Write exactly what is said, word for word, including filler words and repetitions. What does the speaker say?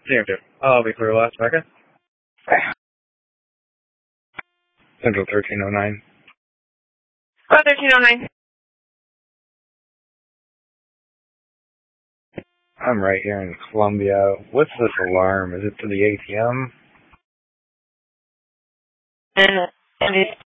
Zero two. I'll be clear last second. Central thirteen oh nine. Oh, thirteen oh nine. I'm right here in Columbia. What's this alarm? Is it to the A T M? And, and it's